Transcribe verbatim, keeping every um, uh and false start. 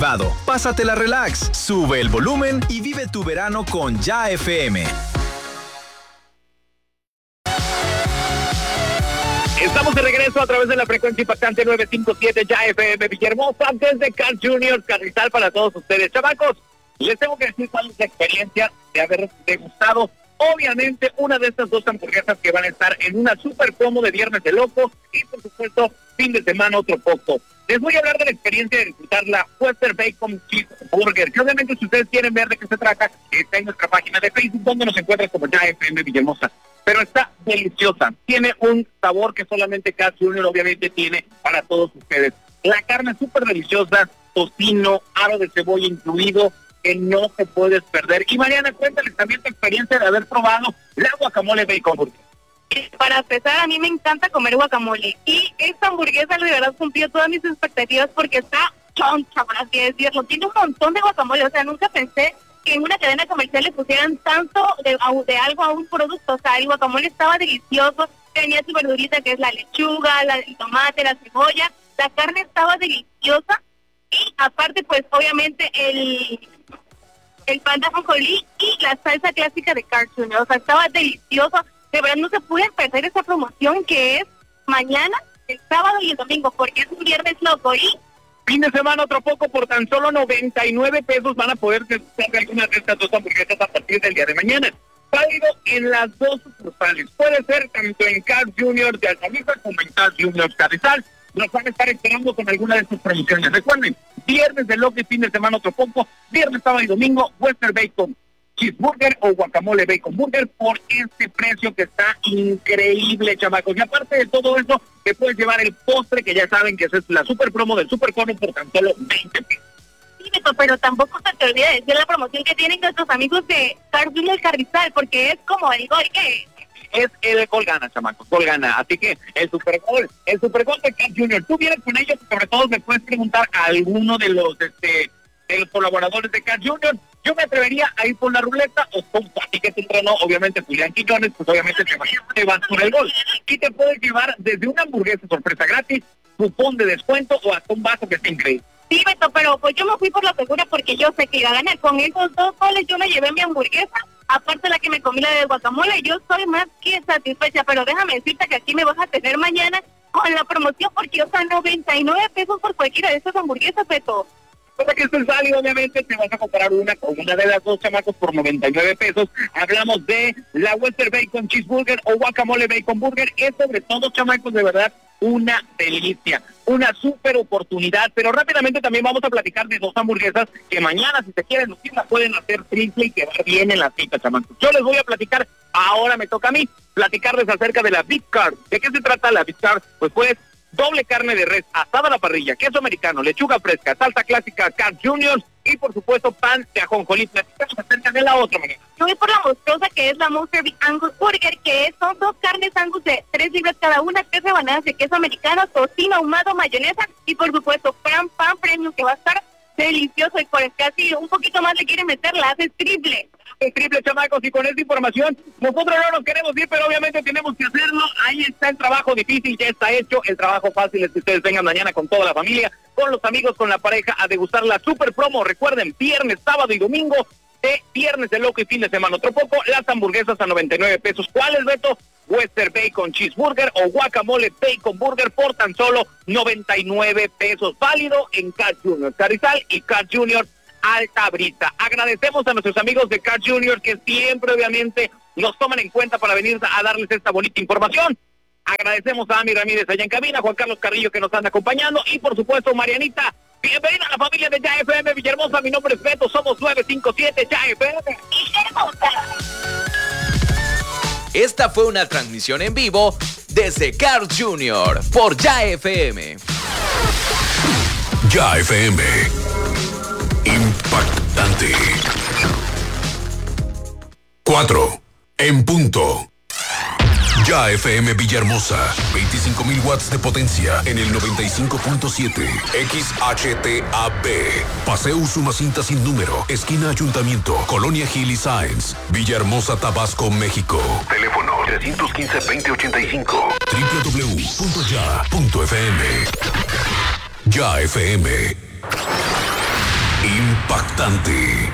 Pásatela relax, sube el volumen y vive tu verano con Ya F M. Estamos de regreso a través de la frecuencia impactante nueve cinco siete Ya F M Villahermosa, desde Carl junior Carrizal para todos ustedes. Chamacos, les tengo que decir cuál es la experiencia de haber degustado, obviamente, una de estas dos hamburguesas que van a estar en una super promo de Viernes de Loco y, por supuesto, fin de semana otro poco. Les voy a hablar de la experiencia de disfrutar la Western Bacon Cheeseburger, que obviamente si ustedes quieren ver de qué se trata, está en nuestra página de Facebook, donde nos encuentran como Ya F M Villahermosa. Pero está deliciosa, tiene un sabor que solamente Carl junior obviamente tiene para todos ustedes. La carne es súper deliciosa, tocino, aro de cebolla incluido, que no se puedes perder. Y Mariana, cuéntales también tu experiencia de haber probado la guacamole bacon burger. Para empezar, a mí me encanta comer guacamole y esta hamburguesa de verdad cumplió todas mis expectativas porque está choncha, por así decirlo. Tiene un montón de guacamole, o sea, nunca pensé que en una cadena comercial le pusieran tanto de, de algo a un producto. O sea, el guacamole estaba delicioso, tenía su verdurita que es la lechuga, la, el tomate, la cebolla, la carne estaba deliciosa y aparte pues obviamente el... el pan de ajonjolí y la salsa clásica de Carl junior O sea, estaba delicioso. De verdad no se pueden perder esa promoción que es mañana, el sábado y el domingo, porque es un viernes loco. Y fin de semana otro poco, por tan solo noventa y nueve pesos van a poder disfrutar de algunas de estas dos hamburguesas a partir del día de mañana. Válido en las dos sucursales. Puede ser tanto en Carl junior de Altamira como en Carl junior Carrizal. Nos van a estar esperando con alguna de sus promociones. Recuerden, viernes de Loco y fin de semana otro poco, viernes, sábado y domingo, Western Bacon Cheeseburger o guacamole bacon burger por este precio que está increíble, chamacos. Y aparte de todo eso, te puedes llevar el postre, que ya saben que esa es la super promo del Super Cono por tan solo veinte pesos. Sí, Beto, pero tampoco se te olvide de decir la promoción que tienen nuestros amigos de Carl junior Carrizal, porque es como el gol que es el gol gana, chamacos, gol gana. Así que el Super Gol, el Super Gol de Carl junior Tú vienes con ellos, sobre todo me puedes preguntar a alguno de los este de los colaboradores de Carl junior Yo me atrevería a ir por la ruleta o con tu que te entrenó, obviamente, Julián Quiñones, pues obviamente te vas, te vas por el gol. Y te puedes llevar desde una hamburguesa sorpresa gratis, cupón de descuento o hasta un vaso que esté increíble. Sí, Beto, pero pues yo me fui por la segura porque yo sé que iba a ganar. Con esos dos goles yo me llevé mi hamburguesa, aparte la que me comí la de guacamole, yo soy más que satisfecha, pero déjame decirte que aquí me vas a tener mañana con la promoción porque, o sea, noventa y nueve pesos por cualquiera de esas hamburguesas, Beto. Para que estés válido, obviamente, te vas a comprar una con una de las dos, chamacos, por noventa y nueve pesos. Hablamos de la Western Bacon Cheeseburger o Guacamole Bacon Burger. Es sobre todo, chamacos, de verdad, una delicia, una súper oportunidad. Pero rápidamente también vamos a platicar de dos hamburguesas que mañana, si se quieren lucir, la pueden hacer triple y quedar bien en la cita, chamacos. Yo les voy a platicar, ahora me toca a mí, platicarles acerca de la Big Card. ¿De qué se trata la Big Card? Pues pues, doble carne de res asada a la parrilla, queso americano, lechuga fresca, salsa clásica Carl junior y por supuesto pan de ajonjolí. Platicamos acerca de la otra manera. Yo voy por la monstruosa que es la Monster Big Angus Burger, que es, son dos carnes Angus de tres libras cada una, tres rebanadas de queso americano, tocino ahumado, mayonesa y por supuesto pan, pan premium que va a estar delicioso y por casi un poquito más le quieren meter, la hace triple. Es triple, chamacos, y con esta información nosotros no nos queremos ir, pero obviamente tenemos que hacerlo. Ahí está el trabajo difícil, ya está hecho. El trabajo fácil es que ustedes vengan mañana con toda la familia, con los amigos, con la pareja, a degustar la super promo. Recuerden, viernes, sábado y domingo, de viernes de Loco y fin de semana otro poco, las hamburguesas a noventa y nueve pesos. ¿Cuál es, Beto? Western Bacon Cheeseburger o Guacamole Bacon Burger por tan solo noventa y nueve pesos. Válido en Carl junior Carrizal y Carl junior Alta Brita. Agradecemos a nuestros amigos de Carl junior que siempre obviamente nos toman en cuenta para venir a darles esta bonita información. Agradecemos a Ami Ramírez allá en cabina, Juan Carlos Carrillo que nos están acompañando y por supuesto Marianita. Bienvenida a la familia de Ya F M Villahermosa. Mi nombre es Beto, somos nueve cinco siete Ya F M. Esta fue una transmisión en vivo desde Carl junior por Ya F M. Ya F M. Impactante. Cuatro. En punto. Ya F M Villahermosa. veinticinco mil watts de potencia en el noventa y cinco punto siete. X H T A B. Paseo Usumacinta sin número. Esquina Ayuntamiento. Colonia Gil y Sáenz. Villahermosa, Tabasco, México. Teléfono tres uno cinco, veinte ochenta y cinco. doble u doble u doble u punto ya punto f m. Ya F M. impactante.